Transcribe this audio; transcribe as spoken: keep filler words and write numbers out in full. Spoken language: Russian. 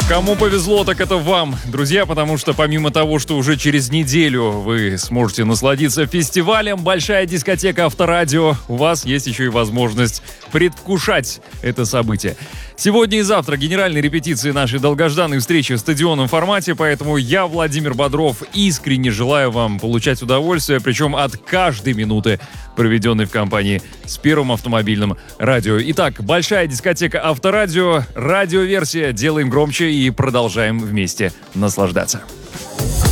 Кому повезло, так это вам, друзья, потому что помимо того, что уже через неделю вы сможете насладиться фестивалем «Большая дискотека Авторадио», у вас есть еще и возможность предвкушать это событие. Сегодня и завтра генеральные репетиции нашей долгожданной встречи в стадионном формате, поэтому я, Владимир Бодров, искренне желаю вам получать удовольствие, причем от каждой минуты, проведенной в компании с Первым автомобильным радио. Итак, «Большая дискотека Авторадио», радиоверсия, делаем громче и продолжаем вместе наслаждаться.